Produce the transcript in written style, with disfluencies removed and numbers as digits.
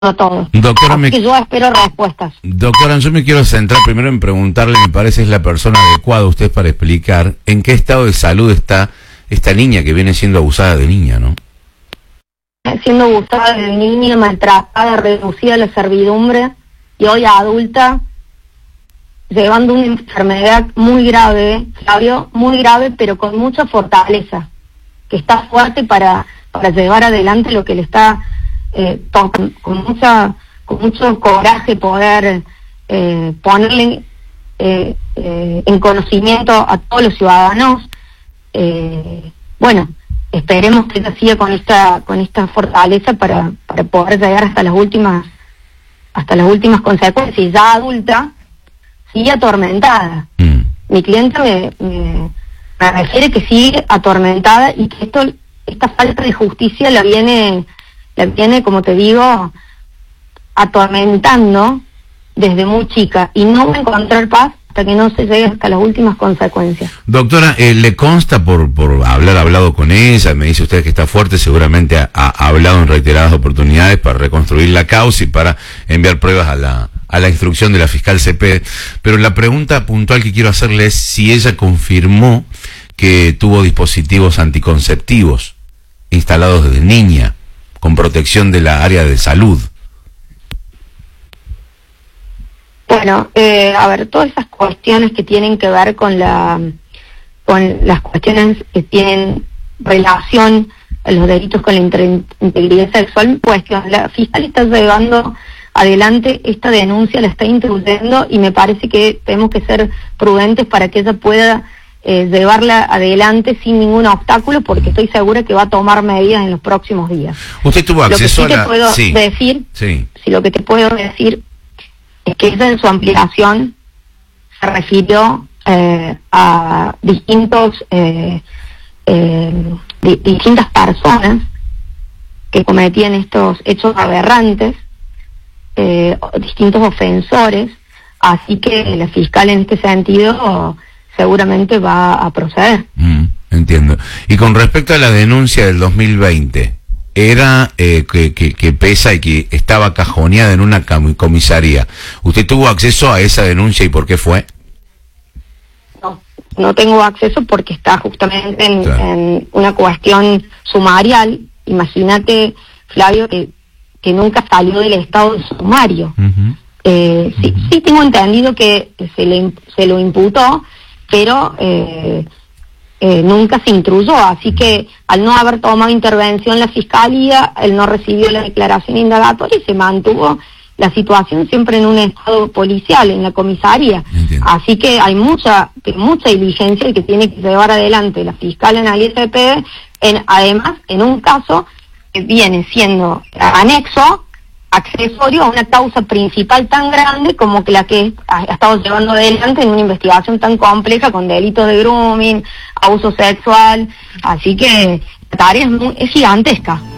todo. Doctora, Así que yo espero respuestas. Doctora, yo me quiero centrar primero en preguntarle, me parece es la persona adecuada usted para explicar en qué estado de salud está esta niña que viene siendo abusada de niña, ¿no? Siendo abusada de niña, maltratada, reducida a la servidumbre y hoy adulta, llevando una enfermedad muy grave, Flavio, muy grave, pero con mucha fortaleza, que está fuerte para llevar adelante lo que le está con mucho coraje poder ponerle en conocimiento a todos los ciudadanos. Bueno, esperemos que ella siga con esta fortaleza para poder llegar hasta las últimas consecuencias. Y ya adulta, sigue atormentada. Mi clienta me refiere que sigue atormentada y que esta falta de justicia la viene, como te digo, atormentando desde muy chica, y no va a encontrar paz hasta que no se llegue hasta las últimas consecuencias. Doctora, ¿le consta por haber hablado con ella? Me dice usted que está fuerte, seguramente ha hablado en reiteradas oportunidades para reconstruir la causa y para enviar pruebas a la instrucción de la fiscal Cepeda, pero la pregunta puntual que quiero hacerle es si ella confirmó que tuvo dispositivos anticonceptivos instalados desde niña, con protección de la área de salud. Bueno, a ver, todas esas cuestiones que tienen que ver con las cuestiones que tienen relación a los delitos con la integridad sexual, pues la fiscal está llevando adelante esta denuncia, la está instruyendo, y me parece que tenemos que ser prudentes para que ella pueda llevarla adelante sin ningún obstáculo, porque estoy segura que va a tomar medidas en los próximos días. ¿Usted tuvo acceso a la...? Lo que te puedo decir es que ella en su ampliación se refirió a distintas personas que cometían estos hechos aberrantes, distintos ofensores, así que la fiscal en este sentido seguramente va a proceder. Entiendo. Y con respecto a la denuncia del 2020, era que pesa y que estaba cajoneada en una comisaría. ¿Usted tuvo acceso a esa denuncia y por qué fue? No tengo acceso porque está justamente en una cuestión sumarial. Imagínate, Flavio, que nunca salió del estado de sumario. Sí tengo entendido que se lo imputó, pero nunca se instruyó, así que al no haber tomado intervención la fiscalía, él no recibió la declaración indagatoria y se mantuvo la situación siempre en un estado policial, en la comisaría. Entiendo. Así que hay mucha diligencia que tiene que llevar adelante la fiscal en el ISP, además en un caso que viene siendo anexo, accesorio a una causa principal tan grande como que la que ha estado llevando adelante en una investigación tan compleja con delitos de grooming, abuso sexual, así que la tarea es gigantesca.